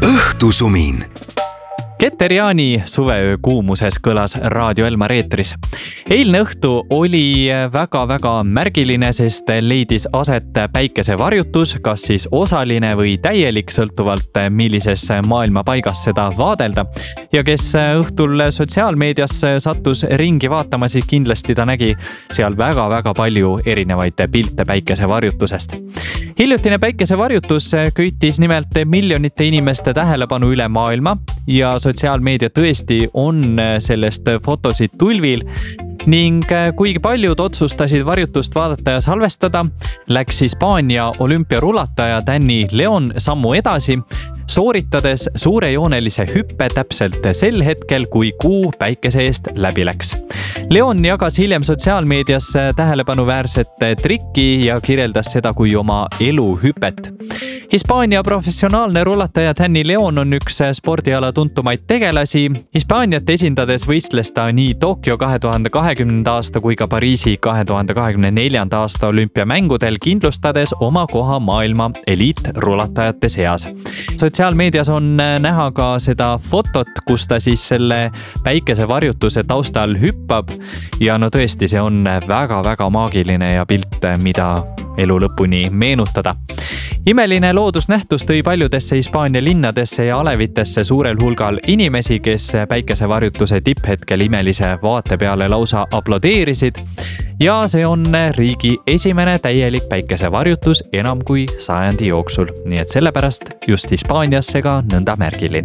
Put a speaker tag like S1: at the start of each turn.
S1: õhtusumin.
S2: Keter-Jaani suveöö kuumuses kõlas Raadio Elmar eetris. Eilne õhtu oli väga-väga märgiline, sest leidis aset päikesevarjutus, kas siis osaline või täielik, sõltuvalt millises maailma paigas seda vaadelda. Ja kes õhtul sotsiaalmeedias sattus ringi vaatama, siis kindlasti ta nägi seal väga-väga palju erinevaid pilte päikesevarjutusest. Hiljutine päikesevarjutus köitis nimelt miljonite inimeste tähelepanu üle maailma ja sotsiaalmeedia tõesti on sellest fotosid tulvil ning kuigi paljud otsustasid varjutust vaadata ja salvestada, läks Hispaania olümpiarulataja Dani Leon sammu edasi, sooritades suurejoonelise hüppe täpselt sel hetkel, kui kuu päikese eest läbi läks. Leon jagas hiljem sotsiaalmeedias tähelepanuväärset trikki ja kirjeldas seda kui oma eluhüpet. Hispaania professionaalne rulataja Dani Leon on üks spordiala tuntumaid tegelasi. Hispaaniat esindades võistles ta nii Tokyo 2020. aasta kui ka Pariisi 2024. aasta olümpiamängudel, kindlustades oma koha maailma eliitrulatajate seas. Sotsiaalmeedias on näha ka seda fotot, kus ta siis selle päikesevarjutuse taustal hüppab ja no tõesti, see on väga-väga maagiline ja pilt, mida elu lõpuni meenutada. Imeline loodusnähtus tõi paljudesse Hispaania linnadesse ja alevitesse suurel hulgal inimesi, kes päikesevarjutuse tipphetkel imelise vaate peale lausa aplodeerisid. Ja see on riigi esimene täielik päikesevarjutus enam kui 100 jooksul. Nii et sellepärast just Hispaanias see ka nõnda märgiline.